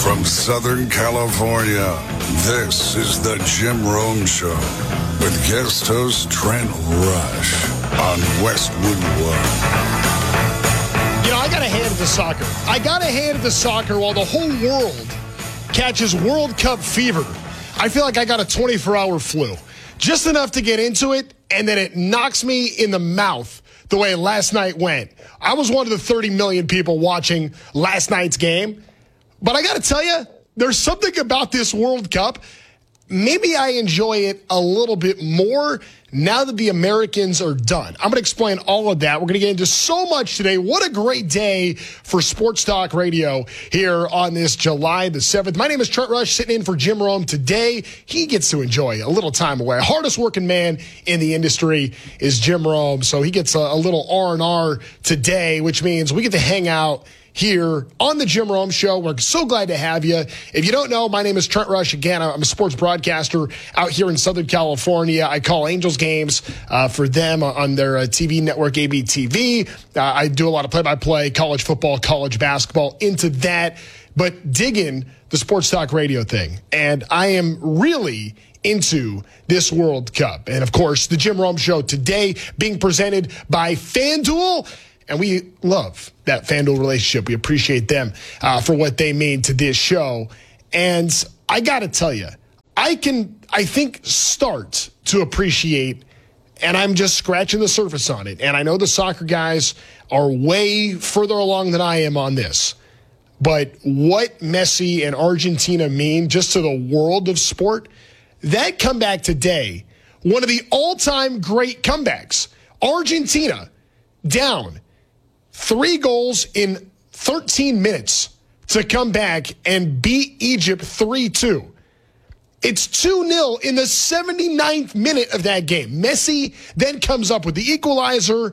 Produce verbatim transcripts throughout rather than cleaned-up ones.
From Southern California, this is the Jim Rome Show with guest host Trent Rush on Westwood One. You know, I got to hand it to soccer. I got to hand it to soccer while the whole world catches World Cup fever. I feel like I got a twenty-four hour flu. Just enough to get into it, and then it knocks me in the mouth the way last night went. I was one of the thirty million people watching last night's game. But I got to tell you, there's something about this World Cup. Maybe I enjoy it a little bit more now that the Americans are done. I'm going to explain all of that. We're going to get into so much today. What a great day for Sports Talk Radio here on this July the seventh. My name is Trent Rush, sitting in for Jim Rome today. He gets to enjoy a little time away. Hardest working man in the industry is Jim Rome, so he gets a, a little R and R today, which means we get to hang out here on the Jim Rome Show. We're so glad to have you. If you don't know, my name is Trent Rush. Again, I'm a sports broadcaster out here in Southern California. I call Angels games uh, for them on their uh, T V network, A B T V. Uh, I do a lot of play-by-play, college football, college basketball, into that, but digging the Sports Talk Radio thing. And I am really into this World Cup. And, of course, the Jim Rome Show today being presented by FanDuel. And we love that FanDuel relationship. We appreciate them uh, for what they mean to this show. And I got to tell you, I can, I think, start to appreciate, and I'm just scratching the surface on it. And I know the soccer guys are way further along than I am on this. But what Messi and Argentina mean just to the world of sport, that comeback today, one of the all-time great comebacks. Argentina down three goals in thirteen minutes to come back and beat Egypt three two. It's two nil in the seventy-ninth minute of that game. Messi then comes up with the equalizer.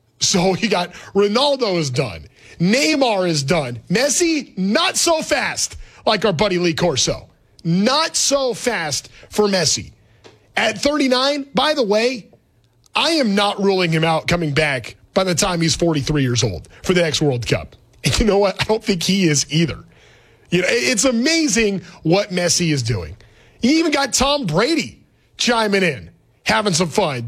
So you got Ronaldo is done. Neymar is done. Messi, not so fast like our buddy Lee Corso. Not so fast for Messi. At thirty-nine, by the way, I am not ruling him out coming back by the time he's forty-three years old for the next World Cup. And you know what? I don't think he is either. You know, it's amazing what Messi is doing. He even got Tom Brady chiming in, having some fun.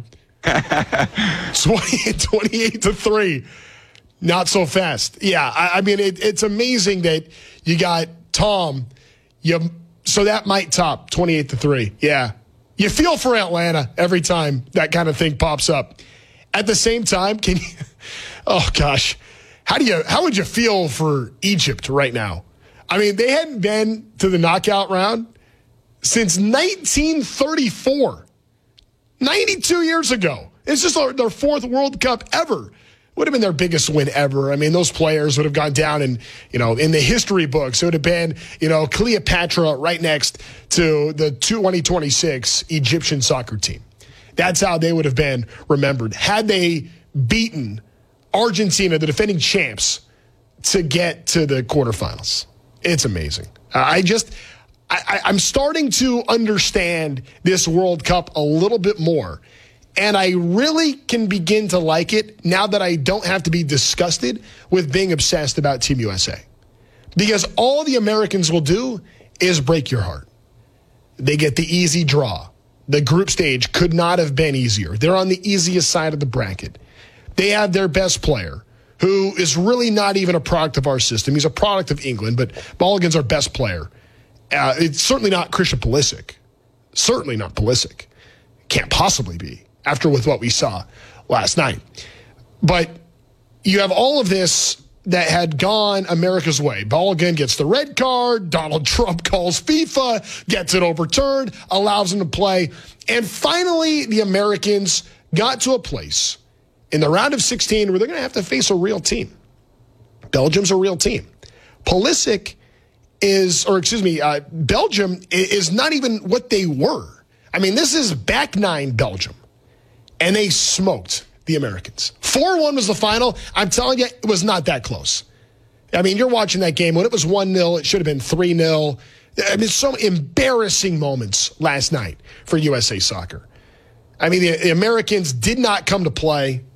twenty, twenty-eight to three. Not so fast. Yeah, I, I mean, it, it's amazing that you got Tom. You, so that might top twenty-eight to three. Yeah. You feel for Atlanta every time that kind of thing pops up. At the same time, can you, oh gosh, how do you, how would you feel for Egypt right now? I mean, they hadn't been to the knockout round since nineteen thirty-four, ninety-two years ago. It's just their, their fourth World Cup ever. Would have been their biggest win ever. I mean, those players would have gone down in, you know, in the history books. It would have been, you know, Cleopatra right next to the twenty twenty-six Egyptian soccer team. That's how they would have been remembered. Had they beaten Argentina, the defending champs, to get to the quarterfinals. It's amazing. I just, I, I'm starting to understand this World Cup a little bit more. And I really can begin to like it now that I don't have to be disgusted with being obsessed about Team U S A. Because all the Americans will do is break your heart. They get the easy draw. The group stage could not have been easier. They're on the easiest side of the bracket. They have their best player, who is really not even a product of our system. He's a product of England, but Balogun's our best player. Uh, it's certainly not Christian Pulisic. Certainly not Pulisic. Can't possibly be, after with what we saw last night. But you have all of this that had gone America's way. Balogun gets the red card. Donald Trump calls FIFA, gets it overturned, allows him to play. And finally, the Americans got to a place in the round of sixteen where they're going to have to face a real team. Belgium's a real team. Pulisic is, or excuse me, uh, Belgium is not even what they were. I mean, this is back nine Belgium. And they smoked the Americans. four one was the final. I'm telling you, it was not that close. I mean, you're watching that game. When it was one nil, it should have been three nil. I mean, so embarrassing moments last night for U S A Soccer. I mean, the, the Americans did not come to play.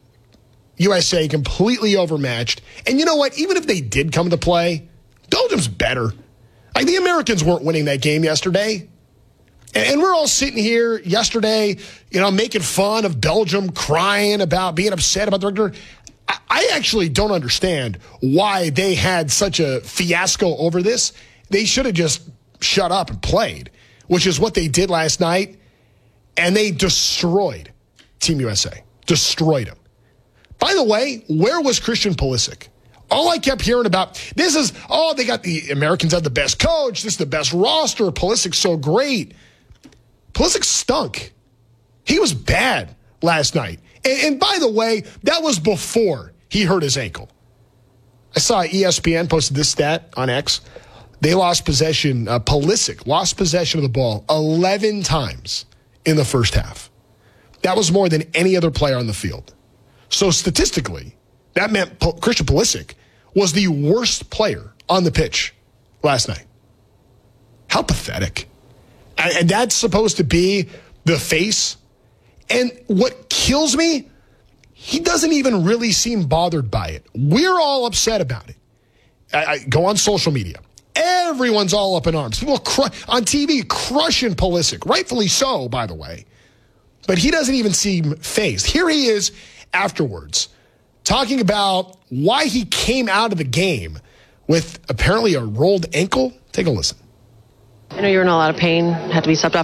U S A completely overmatched. And you know what? Even if they did come to play, Belgium's better. Like, the Americans weren't winning that game yesterday. And we're all sitting here yesterday, you know, making fun of Belgium, crying about being upset about the record. I actually don't understand why they had such a fiasco over this. They should have just shut up and played, which is what they did last night. And they destroyed Team U S A. Destroyed them. By the way, where was Christian Pulisic? All I kept hearing about, this is, oh, they got the Americans have the best coach. This is the best roster. Pulisic's so great. Pulisic stunk. He was bad last night. And, and by the way, that was before he hurt his ankle. I saw E S P N posted this stat on X. They lost possession, uh, Pulisic lost possession of the ball eleven times in the first half. That was more than any other player on the field. So statistically, that meant P- Christian Pulisic was the worst player on the pitch last night. How pathetic. And that's supposed to be the face. And what kills me, he doesn't even really seem bothered by it. We're all upset about it. I, I go on social media. Everyone's all up in arms. People cru- on T V crushing Pulisic. Rightfully so, by the way. But he doesn't even seem fazed. Here he is afterwards, talking about why he came out of the game with apparently a rolled ankle. Take a listen. I know you were in a lot of pain, had to be stepped off